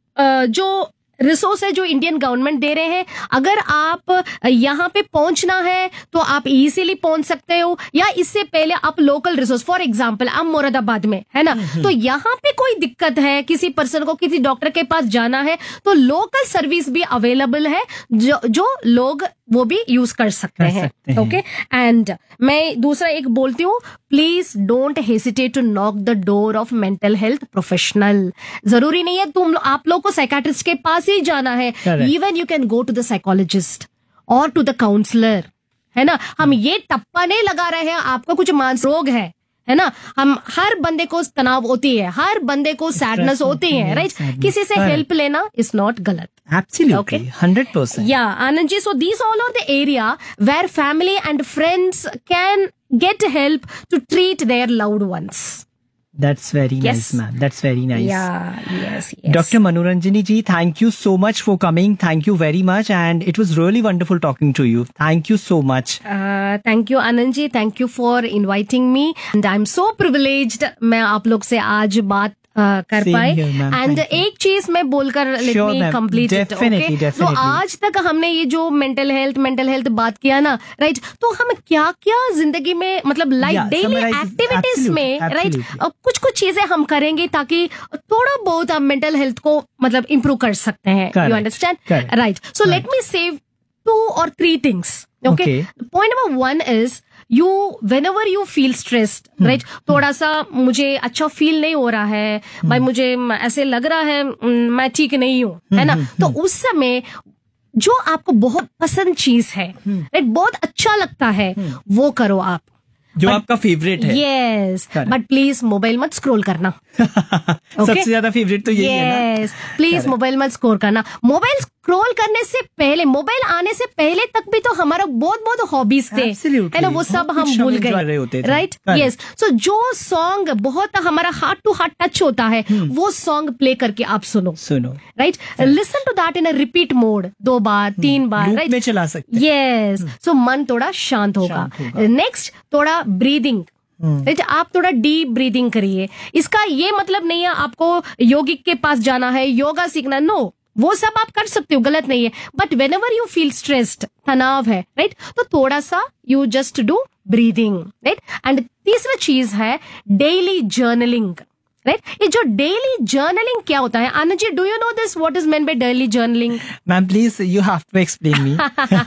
जो रिसोर्स है जो इंडियन गवर्नमेंट दे रहे हैं. अगर आप यहाँ पे पहुंचना है तो आप इजीली पहुंच सकते हो, या इससे पहले आप लोकल रिसोर्स, फॉर एग्जांपल आप मुरादाबाद में है ना, तो यहाँ पे कोई दिक्कत है, किसी पर्सन को किसी डॉक्टर के पास जाना है तो लोकल सर्विस भी अवेलेबल है जो लोग वो भी यूज कर सकते हैं. ओके, एंड मैं दूसरा एक बोलती हूँ, please don't hesitate to knock the door of mental health professional. जरूरी नहीं है आप लोग को साइकाट्रिस्ट के पास ही जाना है. Even you can go to the psychologist और टू द काउंसलर, है ना? हम ये टप्पा नहीं लगा रहे हैं आपका कुछ मानसिक रोग है ना? हम हर बंदे को तनाव होती है, हर बंदे को सैडनेस होती है, राइट? किसी से हेल्प लेना इज नॉट गलत. Absolutely, 100%. Yeah, Anand ji, so these all are the area where family and friends can get help to treat their loved ones. That's very Yes. nice, ma'am. That's very nice. Yeah, yes. Dr. Manoranjani ji, thank you so much for coming. Thank you very much. And it was really wonderful talking to you. Thank you so much. Thank you, Anand ji. Thank you for inviting me. And I'm so privileged मैं आप लोग से आज बात कर Same पाए. here, ma'am. And Thank you. एक चीज मैं बोलकर late Sure, me ma'am. Complete it. Definitely, तो definitely. आज तक हमने ये जो मेंटल हेल्थ बात किया ना, राइट? तो हम क्या क्या जिंदगी में मतलब like Yeah, daily summarize- activities absolutely, में, राइट, absolutely. कुछ चीजें हम करेंगे ताकि थोड़ा बहुत हम मेंटल हेल्थ को मतलब इम्प्रूव कर सकते हैं. Correct, you understand? correct. Right. So let me save 2 or 3 things. Okay. Point number 1 is whenever you feel stressed, right? थोड़ा सा मुझे अच्छा फील नहीं हो रहा है, भाई मुझे ऐसे लग रहा है मैं ठीक नहीं हूँ, है ना? तो उस समय जो आपको बहुत पसंद चीज है, राइट, बहुत अच्छा लगता है, वो करो आप. जो आपका फेवरेट है. Yes, Correct. But please mobile मत स्क्रॉल करना. सबसे ज्यादा फेवरेट तो यही है ना. यस, प्लीज मोबाइल मत स्क्रॉल करना. मोबाइल स्क्रॉल करने से पहले, मोबाइल आने से पहले तक भी तो हमारा बहुत हॉबीज थे, Absolutely. है ना? वो सब बहुत हम कुछ भूल हम enjoy रहे होते गए, थे. राइट? Correct. यस. सो जो सॉन्ग बहुत हमारा हार्ट टू हार्ट टच होता है, वो सॉन्ग प्ले करके आप सुनो, right? Listen to that in a repeat mode 2 bar 3 bar, loop right? में चला सकते हैं. यस. सो मन थोड़ा शांत होगा. नेक्स्ट, थोड़ा ब्रीदिंग, राइट? आप थोड़ा डीप ब्रीदिंग करिए. इसका ये मतलब नहीं है आपको योगिक के पास जाना है, योगा सीखना, नो, वो सब आप कर सकते हो, गलत नहीं है. But when ever you feel stressed, तनाव है, राइट, तो थोड़ा सा you just do breathing, right? And तीसरा चीज है डेली जर्नलिंग, राइट? ये जो डेली जर्नलिंग क्या होता है, Anand ji, do you know this, what is meant by daily journaling? Ma'am please you have to explain me.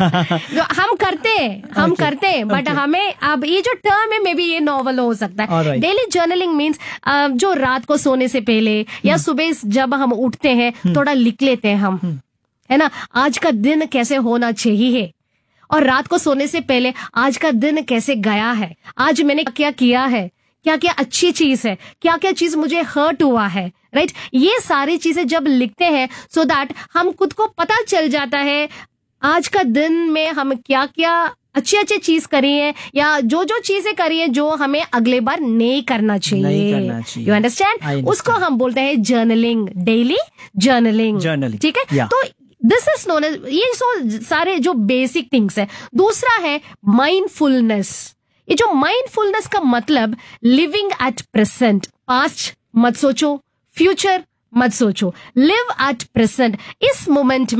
हम करते हैं बट हमें अब ये जो टर्म है मे बी ये नॉवल हो सकता है. Alright. डेली जर्नलिंग मीन्स जो रात को सोने से पहले या सुबह जब हम उठते हैं थोड़ा लिख लेते हैं हम, है ना? आज का दिन कैसे होना चाहिए, और रात को सोने से पहले आज का दिन कैसे गया है, आज मैंने क्या किया है, क्या क्या अच्छी चीज है, क्या क्या चीज मुझे हर्ट हुआ है, राइट? ये सारी चीजें जब लिखते हैं सो दैट हम खुद को पता चल जाता है आज का दिन में हम क्या क्या अच्छी चीज करी है, या जो चीजें करी है जो हमें अगले बार नहीं करना चाहिए. You understand? उसको हम बोलते हैं जर्नलिंग, डेली जर्नलिंग. ठीक है? Yeah. तो दिस इज नोन एज, ये सारे जो बेसिक थिंग्स है. दूसरा है माइंडफुलनेस. ये जो माइंडफुलनेस का मतलब लिविंग एट प्रेजेंट. पास्ट मत सोचो, फ्यूचर मत सोचो, लिव एट प्रेजेंट. इस मोमेंट में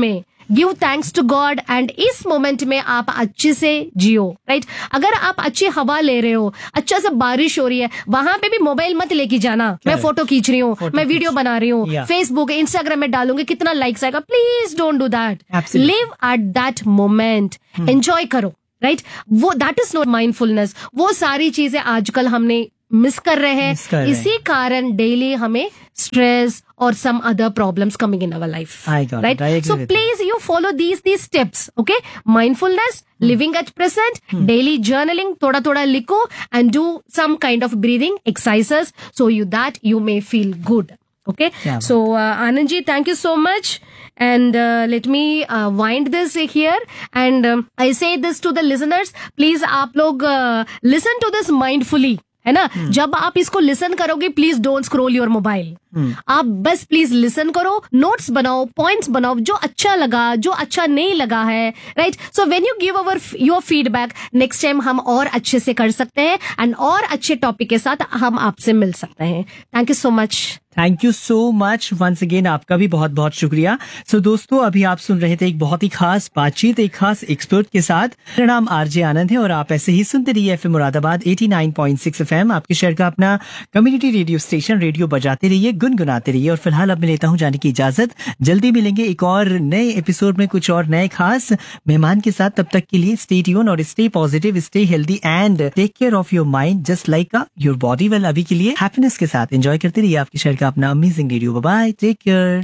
give thanks to God and इस मोमेंट में आप अच्छे से जियो, राइट? अगर आप अच्छी हवा ले रहे हो, अच्छा से बारिश हो रही है, वहां पे भी मोबाइल मत लेके जाना, मैं फोटो खींच रही हूँ, मैं वीडियो बना रही हूँ, फेसबुक इंस्टाग्राम में डालूंगी, कितना लाइक्स आएगा, please don't do that. Live at that moment, enjoy करो, राइट? वो दैट इज नॉट माइंडफुलनेस। वो सारी चीजें आजकल हमने मिस कर रहे हैं, इसी कारण डेली हमें स्ट्रेस और some other problems coming in our life, right? So please you follow these steps, okay? Mindfulness, living at present, daily journaling, थोड़ा थोड़ा लिखो and do some kind of breathing exercises so you that you may feel good, okay? So Anand ji, thank you so much, and let me wind this here, and I say this to the listeners, please आप लोग listen to this mindfully, है ना? जब आप इसको लिसन करोगे, please don't scroll your mobile, आप बस प्लीज लिसन करो, नोट्स बनाओ, पॉइंट्स बनाओ, जो अच्छा लगा, जो अच्छा नहीं लगा है, right? So when you give our your feedback, next time हम और अच्छे से कर सकते हैं एंड और अच्छे टॉपिक के साथ हम आपसे मिल सकते हैं। Thank you so much. Thank you so much once again, आपका भी बहुत बहुत शुक्रिया। सो दोस्तों, अभी आप सुन रहे थे एक बहुत ही खास बातचीत एक खास एक्सपर्ट के साथ। मेरा नाम आरजे आनंद है और आप ऐसे ही सुनते रहिए एफएम मुरादाबाद 89.6 एफएम, आपके शहर का अपना कम्युनिटी रेडियो स्टेशन। रेडियो बजाते रहिए, गुनगुनाते रहिए। और फिलहाल अब मैं लेता हूँ जाने की इजाजत। जल्दी मिलेंगे एक और नए एपिसोड में कुछ और नए खास मेहमान के साथ। तब तक के लिए स्टे ट्यून और stay positive, stay healthy and take care of your mind just like your body. Well, अभी के लिए हैप्पीनेस के साथ एंजॉय करते रहिए आपके शहर का अपना amazing radio. Bye bye, take care.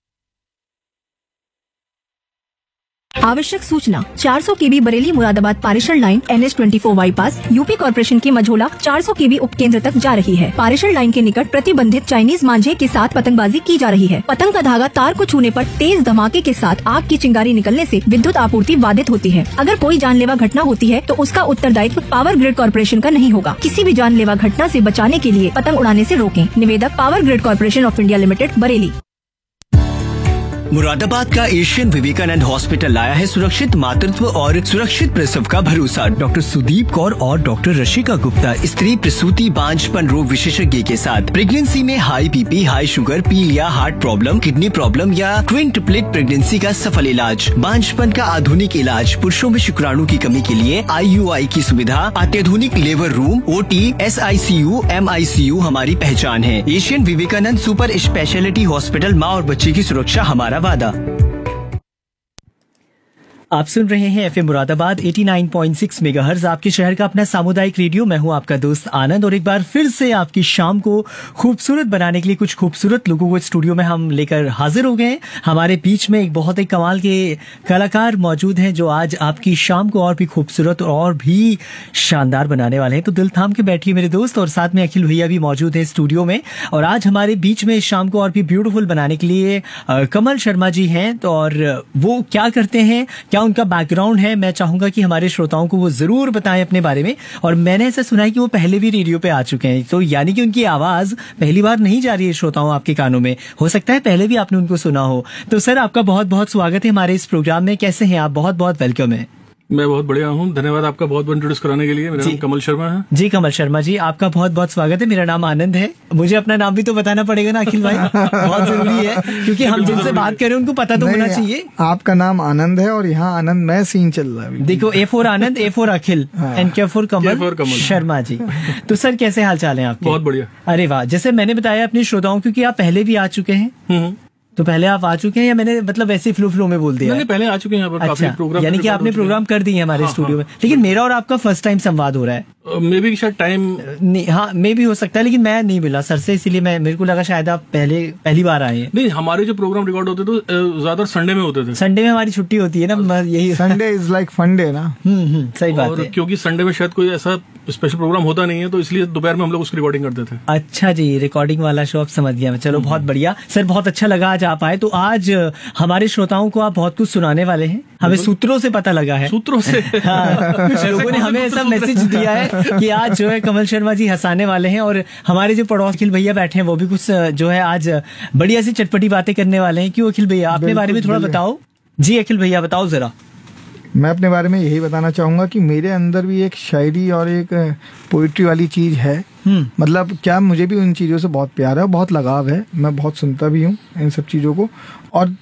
आवश्यक सूचना, 400 केवी बरेली मुरादाबाद पारेषण line NH24 bypass UP corporation की मझोला 400 केवी उपकेंद्र तक जा रही है। पारेषण लाइन के निकट प्रतिबंधित चाइनीज मांझे के साथ पतंगबाजी की जा रही है। पतंग का धागा तार को छूने पर तेज धमाके के साथ आग की चिंगारी निकलने से विद्युत आपूर्ति बाधित होती है। अगर कोई जानलेवा घटना होती है तो उसका उत्तरदायित्व पावर ग्रिड कॉर्पोरेशन का नहीं होगा। किसी भी जानलेवा घटना से बचाने के लिए पतंग उड़ाने से रोकें। निवेदक, power grid corporation of India limited, Bareilly. Moradabad का एशियन विवेकानंद हॉस्पिटल लाया है सुरक्षित मातृत्व और सुरक्षित प्रसव का भरोसा। डॉक्टर सुदीप कौर और डॉक्टर रशिका गुप्ता, स्त्री प्रसूति बांझपन रोग विशेषज्ञ के साथ। प्रेगनेंसी में हाई बीपी, हाई शुगर, पीलिया, हार्ट प्रॉब्लम, किडनी प्रॉब्लम या ट्विन ट्रिपलेट प्रेगनेंसी का सफल इलाज। बांझपन का आधुनिक इलाज, पुरुषों में शुक्राणु की कमी के लिए IUI की सुविधा, अत्याधुनिक labour room, OT, SICU, MICU हमारी पहचान है। Asian Vivekananda super speciality hospital, माँ और बच्चे की सुरक्षा हमारा वादा। आप सुन रहे हैं एफएम मुरादाबाद 89.6 मेगाहर्ट्ज, आपके शहर का अपना सामुदायिक रेडियो। मैं हूं आपका दोस्त आनंद और एक बार फिर से आपकी शाम को खूबसूरत बनाने के लिए कुछ खूबसूरत लोगों को स्टूडियो में हम लेकर हाजिर हो गए हैं। हमारे बीच में एक बहुत ही कमाल के कलाकार मौजूद हैं जो आज आपकी शाम को और भी खूबसूरत और भी शानदार बनाने वाले हैं। तो दिल थाम के बैठिए मेरे दोस्त। और साथ में अखिल भैया भी मौजूद है स्टूडियो में और आज हमारे बीच में इस शाम को और भी ब्यूटीफुल बनाने के लिए कमल शर्मा जी हैं। तो और वो क्या करते हैं, क्या उनका बैकग्राउंड है, मैं चाहूंगा कि हमारे श्रोताओं को वो जरूर बताएं अपने बारे में। और मैंने ऐसा सुना है कि वो पहले भी रेडियो पे आ चुके हैं, तो यानी कि उनकी आवाज पहली बार नहीं जा रही है श्रोताओं आपके कानों में। हो सकता है पहले भी आपने उनको सुना हो। तो सर, आपका बहुत बहुत स्वागत है हमारे इस प्रोग्राम में। कैसे हैं आप? बहुत बहुत वेलकम है। मैं बहुत बढ़िया हूँ, धन्यवाद आपका बहुत बहुत इंट्रोड्यूस कराने के लिए। मेरा नाम कमल शर्मा है। जी कमल शर्मा जी, आपका बहुत बहुत स्वागत है। मेरा नाम आनंद है। मुझे अपना नाम भी तो बताना पड़ेगा ना अखिल भाई, बहुत जरूरी है क्योंकि हम जिनसे बात कर रहे हैं उनको पता तो होना चाहिए। आपका नाम आनंद है और यहाँ आनंद मैं सीन चल रहा है। देखो, A for Anand, A for Akhil and K for कमल शर्मा जी। तो सर, कैसे हाल चाल है आपके? बहुत बढ़िया। अरे वाह, जैसे मैंने बताया अपने श्रोताओं, क्योंकि आप पहले भी आ चुके हैं। तो पहले आप आ चुके हैं या मैंने मतलब ऐसे फ्लो में बोल दिया? नहीं, पहले आ चुके हैं यहाँ पर। अच्छा, काफी प्रोग्राम, यानी कि आपने प्रोग्राम कर दिए हमारे स्टूडियो में। लेकिन मेरा और आपका फर्स्ट टाइम संवाद हो रहा है। मे बी शायद टाइम नहीं, हाँ मे भी हो सकता है, लेकिन मैं नहीं मिला सर से, इसीलिए मेरे को लगा शायद आप पहली बार आए हैं। नहीं, हमारे जो प्रोग्राम रिकॉर्ड होते तो ज्यादा संडे में होते थे। संडे में हमारी छुट्टी होती है ना, यही Sunday is like fun day ना। सही बात है। क्योंकि संडे में शायद कोई ऐसा स्पेशल प्रोग्राम होता नहीं है, तो इसलिए दोपहर में हम लोग उसकी रिकॉर्डिंग करते थे। अच्छा जी, रिकॉर्डिंग वाला शो, अब समझ गया मैं। चलो बहुत बढ़िया सर, बहुत अच्छा लगा आज आप आए। तो आज हमारे श्रोताओं को आप बहुत कुछ सुनाने वाले हैं, हमें सूत्रों से पता लगा है। सूत्रों से हाँ, कुछ लोगों ने हमें ऐसा मैसेज दिया है कि आज जो है कमल शर्मा जी हंसाने वाले हैं और हमारे जो पड़ोस अखिल भैया बैठे हैं वो भी कुछ जो है आज बढ़िया सी चटपटी बातें करने वाले हैं। क्यों अखिल भैया, अपने बारे में थोड़ा बताओ। जी अखिल भैया बताओ जरा। मैं अपने बारे में यही बताना चाहूंगा कि मेरे अंदर भी एक शायरी और एक पोइट्री वाली चीज है। मतलब क्या, मुझे भी उन चीजों से बहुत प्यार है, बहुत लगाव है। मैं बहुत सुनता भी हूँ इन सब चीजों को। और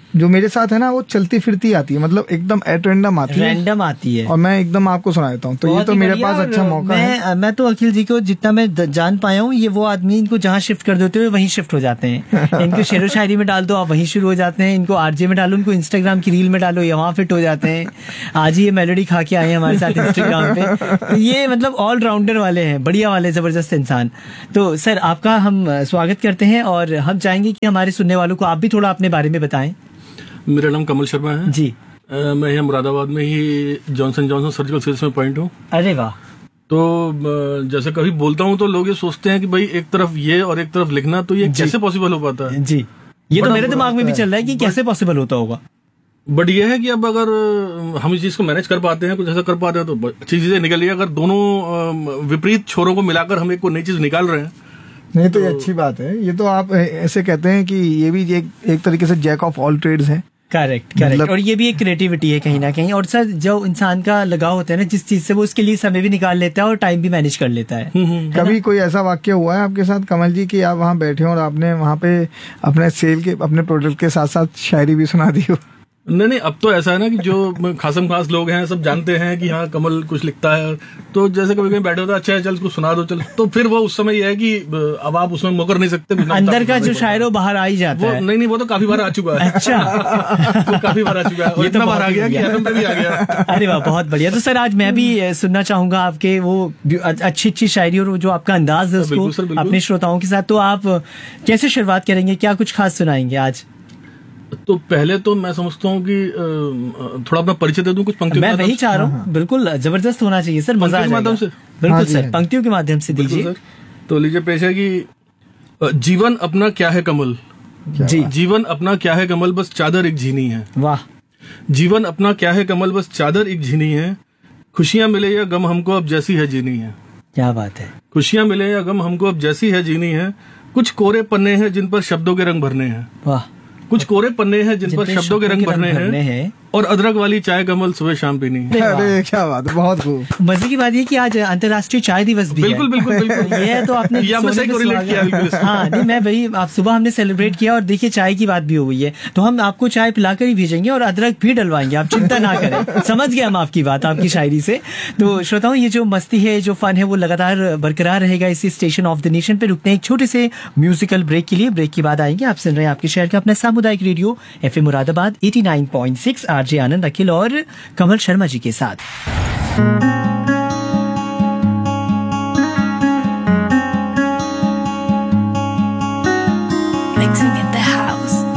जो मेरे साथ है ना वो चलती फिरती आती है, मतलब एकदम एट रैंडम आती है, रैंडम आती है और मैं एकदम आपको सुना देता हूँ। तो ये बहुत तो ही मेरे बढ़िया। पास और अच्छा मौका है। मैं तो अखिल जी को जितना मैं जान पाया हूँ, ये वो आदमी, इनको जहाँ शिफ्ट कर देते हुए वहीं शिफ्ट हो जाते हैं। इनको शेरो शायरी में डाल दो, आप वहीं शुरू हो जाते हैं। इनको आरजे में डालो, इनको इंस्टाग्राम की रील में डालो, ये वहाँ फिट हो जाते हैं। आज ही ये मेलोडी खा के आए हैं हमारे साथ इंस्टाग्राम पे। तो ये मतलब ऑलराउंडर वाले हैं, बढ़िया वाले, जबरदस्त इंसान। तो सर आपका हम स्वागत करते हैं और हम चाहेंगे कि हमारे सुनने वालों को आप भी थोड़ा अपने बारे में बताएं। मेरा नाम कमल शर्मा है जी। मैं यहाँ मुरादाबाद में ही जॉनसन जॉनसन सर्जिकल सेल्स में पॉइंट हूँ। अरे वाह। तो जैसे कभी बोलता हूँ तो लोग ये सोचते हैं कि भाई एक तरफ ये और एक तरफ लिखना, तो ये कैसे पॉसिबल हो पाता है। जी, ये तो बड़ा मेरे दिमाग में भी बुरा चल रहा है कि कैसे पॉसिबल होता होगा। बट ये है कि अब अगर हम इस चीज को मैनेज कर पाते हैं, कुछ ऐसा कर पाते हैं, तो अच्छी चीजें निकल रही है। अगर दोनों विपरीत छोरों को मिलाकर हम एक को नई चीज निकाल रहे हैं, नहीं तो ये अच्छी बात है। ये तो आप ऐसे कहते हैं कि ये भी एक तरीके से जैक ऑफ ऑल ट्रेड्स है। करेक्ट मतलब- और ये भी एक क्रिएटिविटी है कहीं ना कहीं। और सर जो इंसान का लगाव होता है ना जिस चीज से, वो उसके लिए समय भी निकाल लेता है और टाइम भी मैनेज कर लेता है। कभी कोई ऐसा वाक्य हुआ है आपके साथ कमल जी कि आप वहाँ बैठे हो और आपने वहाँ पे अपने सेल के, अपने प्रोडक्ट के साथ साथ शायरी भी सुना दी हो? नहीं, अब तो ऐसा है ना कि जो खासम खास लोग हैं सब जानते हैं कि हाँ कमल कुछ लिखता है, तो जैसे कभी कभी बैठे होता है, अच्छा चल उसको सुना दो, चल, तो फिर वो उस समय ये है कि अब आप उसमें मुकर नहीं सकते, अंदर का जो शायर वो बाहर आ ही जाता वो है। नहीं, वो तो काफी बार आ चुका है। अच्छा। वो काफी बार आ चुका है, और ये तो इतना बार आ बहुत गया कि बढ़िया। FM पे भी आ गया। अरे वाह, बहुत बढ़िया। तो सर आज मैं भी सुनना चाहूंगा आपके वो अच्छी अच्छी शायरी और जो आपका अंदाज है बिल्कुल सर, उसको बिल्कुल। अपने श्रोताओं के साथ। तो आप कैसे शुरुआत करेंगे, क्या कुछ खास सुनाएंगे आज? तो पहले तो मैं समझता हूँ कि थोड़ा अपना परिचय दे दूं कुछ पंक्तियों मैं के वही माध्यम चाह रहा हूँ, बिल्कुल जबरदस्त होना चाहिए सर, मजा आ पंक्तियों के जाएगा। माध्यम से? बिल्कुल हाँ जी, सर, हाँ। पंक्तियों के माध्यम से बिल्कुल दीजिए। सर। तो लीजिए पेश है कि जीवन अपना क्या है कमल, जी। जीवन अपना क्या है कमल, बस चादर एक झीनी है। वाह। जीवन अपना क्या है कमल, बस चादर एक झीनी है। खुशियां मिले या गम हमको अब जैसी है जीनी है। क्या बात है। खुशियां मिले या गम हमको अब जैसी है जीनी है। कुछ कोरे पन्ने हैं जिन पर शब्दों के रंग भरने हैं। वाह। कुछ कोरे पन्ने हैं जिन पर शब्दों के रंग भरने हैं, और अदरक वाली चाय कमल सुबह शाम पीनी है। अरे क्या बात है, बहुत खूब। मजे की बात ये कि आज अंतर्राष्ट्रीय चाय दिवस भी बिल्कुल है। बिल्कुल बिल्कुल। ये तो आपने ये हमने सोने सही पे correlate सुहागा। किया, बिल्कुल इससे। हाँ नहीं, मैं वही आप सुबह हमने सेलिब्रेट किया और देखिए चाय की बात भी हो गई है, तो हम आपको चाय पिलाकर ही भेजेंगे और अदरक भी डलवाएंगे, आप चिंता ना करें। समझ गए हम आपकी बात, आपकी शायरी से। तो श्रोताओं, ये जो मस्ती है, जो फन है, वो लगातार बरकरार रहेगा इसी स्टेशन ऑफ द नेशन पे। रुकते हैं एक छोटे से म्यूजिकल ब्रेक के लिए। ब्रेक के बाद आएंगे। आप सुन रहे हैं आपके शहर का अपना सामुदायिक रेडियो FM मुरादाबाद 89.6, आरजे आनंद, अखिल और कमल शर्मा जी के साथ।